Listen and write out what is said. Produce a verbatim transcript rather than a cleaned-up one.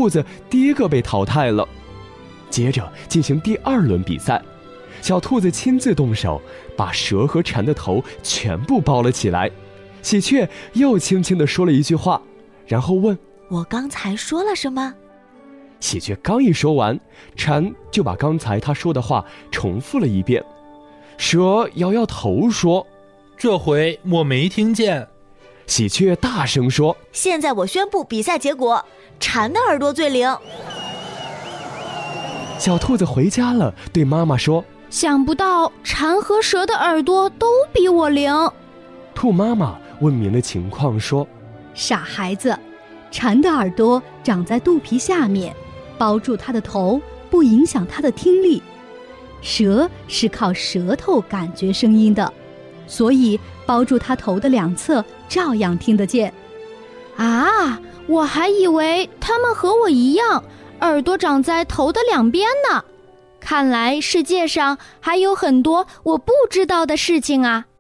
兔子第一个被淘汰了。接着进行第二轮比赛，小兔子亲自动手，把蛇和蝉的头全部包了起来。喜鹊又轻轻地说了一句话，然后问： 我刚才说了什么？ 喜鹊刚一说完，蝉就把刚才他说的话重复了一遍。蛇摇摇头说： 这回我没听见。 喜鹊大声说： 现在我宣布比赛结果，蝉的耳朵最灵。 小兔子回家了，对妈妈说： 想不到蝉和蛇的耳朵都比我灵。 兔妈妈问明了情况说： 傻孩子，蝉的耳朵长在肚皮下面，包住它的头，不影响它的听力。蛇是靠舌头感觉声音的，所以包住它头的两侧照样听得见。 啊，我还以为它们和我一样，耳朵长在头的两边呢。看来世界上还有很多我不知道的事情啊。